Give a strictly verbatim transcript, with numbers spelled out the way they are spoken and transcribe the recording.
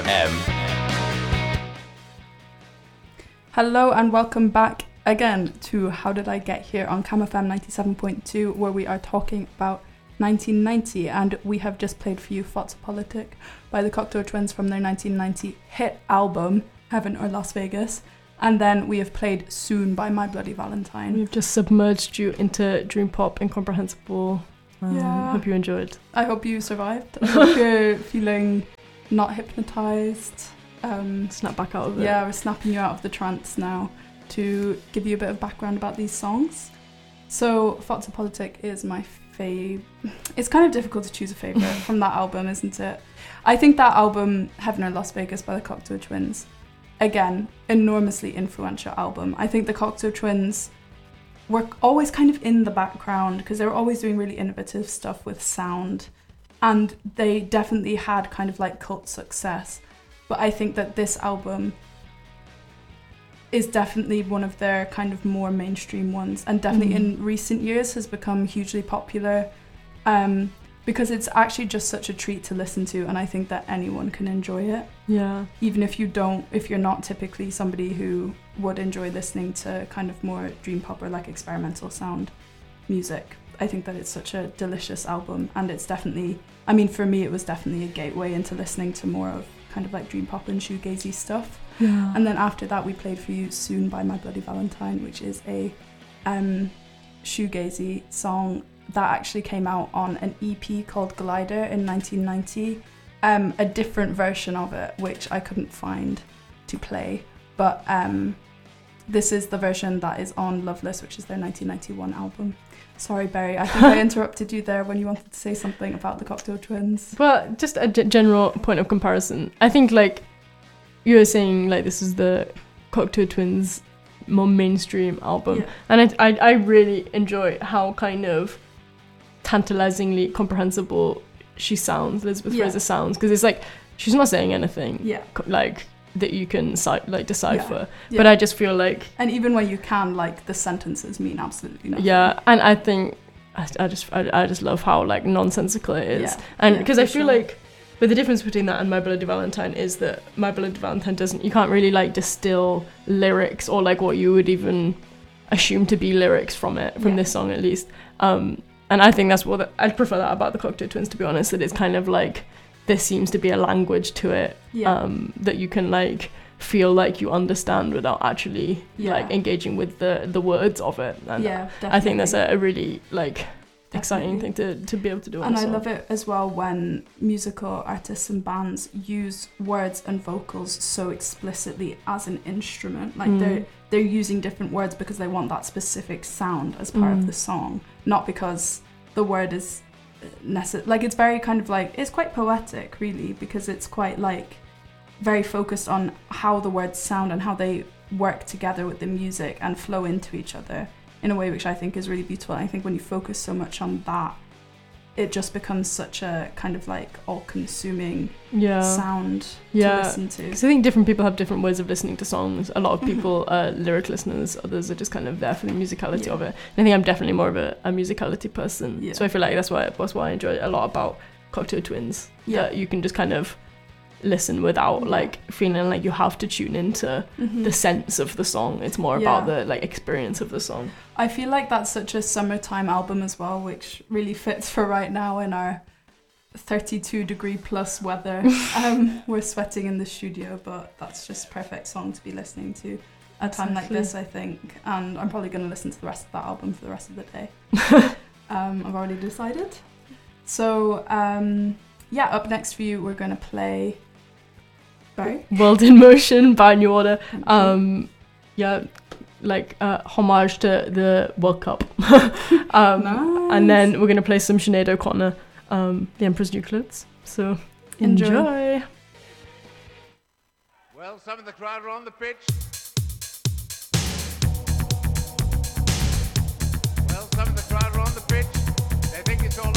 M. Hello and welcome back again to How Did I Get Here on Cam F M ninety-seven point two, where we are talking about nineteen ninety, and we have just played for you Fotopolitik by the Cocteau Twins from their nineteen ninety hit album Heaven or Las Vegas, and then we have played Soon by My Bloody Valentine. We've just submerged you into dream pop incomprehensible. Um, Yeah. Hope you enjoyed. I hope you survived. I hope you're feeling not hypnotised. Um, Snap back out of it. Yeah, we're snapping you out of the trance now to give you a bit of background about these songs. So, Fotopolitik is my fave. It's kind of difficult to choose a favourite from that album, isn't it? I think that album, Heaven or Las Vegas by the Cocteau Twins, again, enormously influential album. I think the Cocteau Twins were always kind of in the background because they were always doing really innovative stuff with sound, and they definitely had kind of like cult success. But I think that this album is definitely one of their kind of more mainstream ones, and definitely Mm. in recent years has become hugely popular um, because it's actually just such a treat to listen to, and I think that anyone can enjoy it. Yeah. Even if you don't, if you're not typically somebody who would enjoy listening to kind of more dream pop or like experimental sound music. I think that it's such a delicious album, and it's definitely, I mean, for me, it was definitely a gateway into listening to more of kind of like dream pop and shoegazy stuff. Yeah. And then after that, we played for you Soon by My Bloody Valentine, which is a um, shoegazy song that actually came out on an E P called Glider in nineteen ninety. Um, a different version of it, which I couldn't find to play. But um, this is the version that is on Loveless, which is their nineteen ninety-one album. Sorry, Barry, I think I interrupted you there when you wanted to say something about the Cocteau Twins. Well, just a g- general point of comparison. I think, like, you were saying, like, this is the Cocteau Twins' more mainstream album. Yeah. And I, I, I really enjoy how kind of tantalizingly comprehensible she sounds, Elizabeth Yeah. Fraser sounds. Because it's like, she's not saying anything, Yeah. co- like, that you can ci- like decipher. Yeah. But I just feel like, And even when you can, like, the sentences mean absolutely nothing. yeah, and I think I, I just I, I just love how like nonsensical it is, Yeah. and Yeah, because for I feel sure. like, but the difference between that and My Bloody Valentine is that My Bloody Valentine doesn't, you can't really like distill lyrics or like what you would even assume to be lyrics from it, from Yeah. this song at least. Um, and I think that's what the, I prefer that about the Cocteau Twins, to be honest. That it's kind of like there seems to be a language to it, Yeah. um, that you can like feel like you understand without actually Yeah. like engaging with the the words of it. And Yeah, definitely. I think that's a, a really like exciting thing to, to be able to do. And on a I song. love it as well when musical artists and bands use words and vocals so explicitly as an instrument. Like Mm. they're they're using different words because they want that specific sound as part Mm. of the song, not because the word is necessary. Like it's very kind of like, it's quite poetic really, because it's quite like very focused on how the words sound and how they work together with the music and flow into each other in a way which I think is really beautiful. And I think when you focus so much on that, it just becomes such a kind of like all-consuming yeah. sound Yeah. to listen to. Because I think different people have different ways of listening to songs. A lot of people are lyric listeners, others are just kind of there for the musicality Yeah. of it. And I think I'm definitely more of a, a musicality person. Yeah. So I feel like that's why that's why I enjoy a lot about Cocteau Twins. Yeah. That you can just kind of listen without Yeah. like feeling like you have to tune into Mhm. the sense of the song. It's more Yeah. about the like experience of the song. I feel like that's such a summertime album as well, which really fits for right now in our thirty-two degree plus weather. um, we're sweating in the studio, but that's just perfect song to be listening to at a time like Exactly. this, I think. And I'm probably going to listen to the rest of that album for the rest of the day. um, I've already decided. So um, yeah, up next for you, we're going to play. Sorry. World in Motion by New Order. Thank you. Um, yeah, like uh, homage to the World Cup. um, Nice. And then we're gonna play some Sinead O'Connor, um, The Emperor's New Clothes. So enjoy. Enjoy. Well, some of the crowd are on the pitch. Well, some of the crowd are on